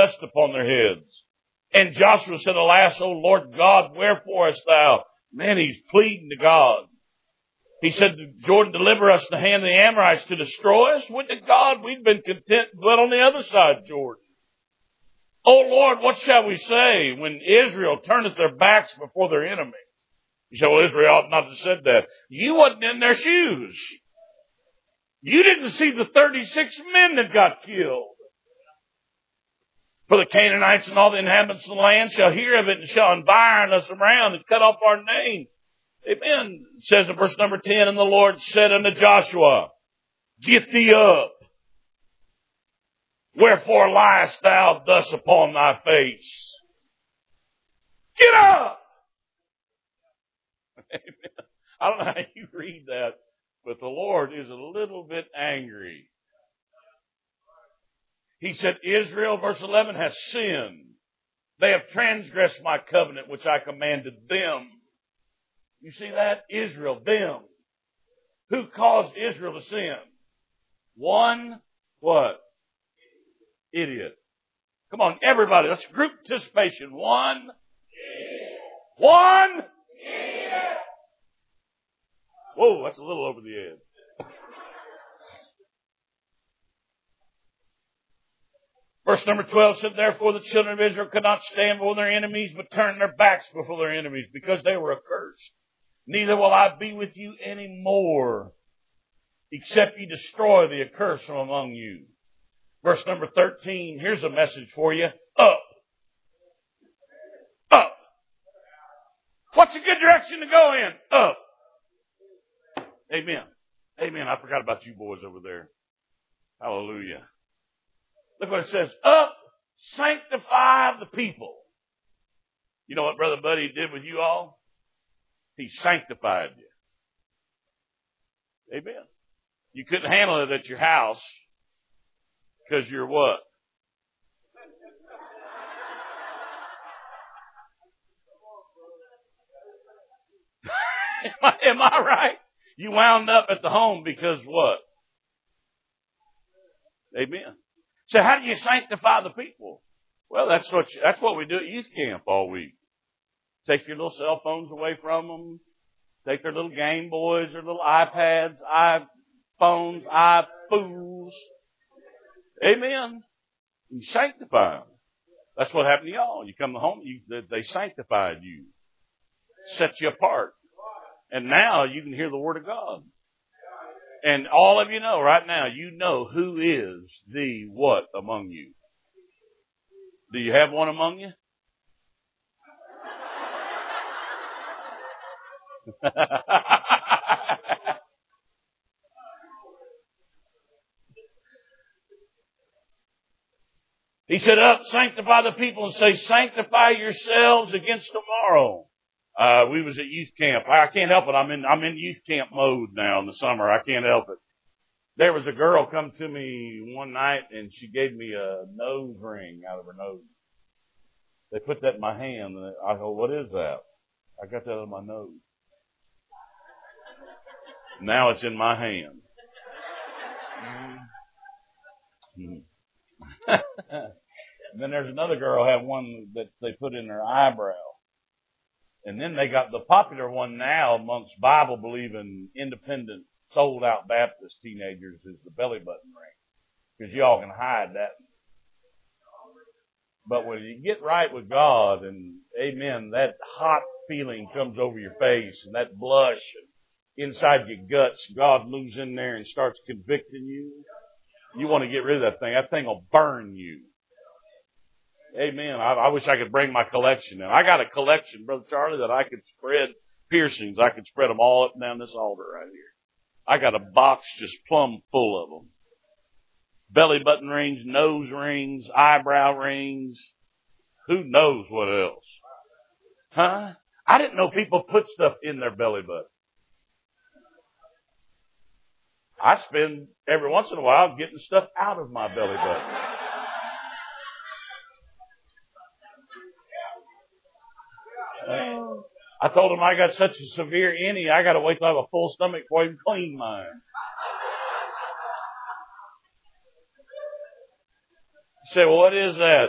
rest upon their heads. And Joshua said, Alas, O Lord God, wherefore hast thou? Man, he's pleading to God. He said, Jordan, deliver us the hand of the Amorites to destroy us. Would to God we'd been content to dwell on the other side, Jordan. Oh Lord, what shall we say when Israel turneth their backs before their enemies? You say, well, Israel ought not to have said that. You wasn't in their shoes. You didn't see the 36 men that got killed. For the Canaanites and all the inhabitants of the land shall hear of it and shall environ us around and cut off our name. Amen. It says in verse number 10, And the Lord said unto Joshua, Get thee up. Wherefore liest thou thus upon thy face? Get up! Amen. I don't know how you read that, but the Lord is a little bit angry. He said, Israel, verse 11, has sinned. They have transgressed my covenant, which I commanded them. You see that? Israel, them. Who caused Israel to sin? One, what? Idiot. Come on, everybody, let's group participation. One. One. Whoa, that's a little over the edge. Verse number 12 said, Therefore the children of Israel could not stand before their enemies, but turned their backs before their enemies, because they were accursed. Neither will I be with you any more, except ye destroy the accursed from among you. Verse number 13, here's a message for you. Up. Up. What's a good direction to go in? Up. Amen. Amen. I forgot about you boys over there. Hallelujah. Look what it says. Up, sanctify the people. You know what Brother Buddy did with you all? He sanctified you. Amen. You couldn't handle it at your house because you're what? Am I right? You wound up at the home because what? Amen. So how do you sanctify the people? Well, that's what we do at youth camp all week. Take your little cell phones away from them. Take their little Game Boys, their little iPads, iPhones, iPools. Amen. You sanctify them. That's what happened to y'all. You come home, they sanctified you. Set you apart. And now you can hear the Word of God. And all of you know right now, you know who is the what among you. Do you have one among you? He said, Up, sanctify the people, and say, Sanctify yourselves against tomorrow. We was at youth camp. I can't help it. I'm in youth camp mode now in the summer. I can't help it. There was a girl come to me one night and she gave me a nose ring out of her nose. They put that in my hand and I go, What is that? I got that out of my nose. Now it's in my hand. And then there's another girl had one that they put in her eyebrow. And then they got the popular one now amongst Bible-believing, independent, sold-out Baptist teenagers is the belly button ring. Because y'all can hide that. But when you get right with God and, amen, that hot feeling comes over your face and that blush inside your guts, God moves in there and starts convicting you. You want to get rid of that thing. That thing will burn you. Amen. I wish I could bring my collection in. I got a collection, Brother Charlie, that I could spread piercings. I could spread them all up and down this altar right here. I got a box just plumb full of them. Belly button rings, nose rings, eyebrow rings. Who knows what else? Huh? I didn't know people put stuff in their belly button. I spend every once in a while getting stuff out of my belly button. I told him I got such a severe innie, I got to wait till I have a full stomach before I even clean mine. You say, well, what is that?